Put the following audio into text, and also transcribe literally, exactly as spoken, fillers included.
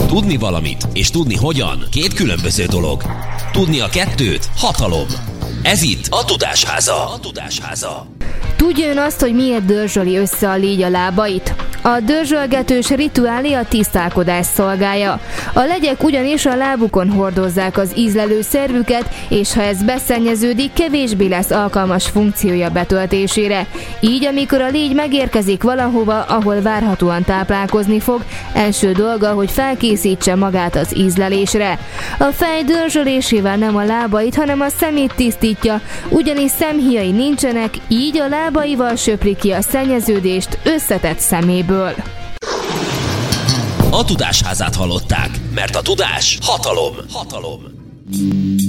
Tudni valamit és tudni hogyan két különböző dolog. Tudni a kettőt hatalom. Ez itt a Tudásháza. A Tudásháza. Tudja ön azt, hogy miért dörzsöli össze a légy a lábait? A dörzsölgetős rituálé a tisztálkodás szolgálja. A legyek ugyanis a lábukon hordozzák az ízlelő szervüket, és ha ez beszennyeződik, kevésbé lesz alkalmas funkciója betöltésére. Így, amikor a légy megérkezik valahova, ahol várhatóan táplálkozni fog, első dolga, hogy felkészítse magát az ízlelésre. A fej dörzsölésével nem a lábait, hanem a szemét tisztítja, ugyanis szemhíjai nincsenek, így a lábaival söpri ki a szennyeződést összetett szeméből. A Tudásházát hallották, mert a tudás hatalom. Hatalom.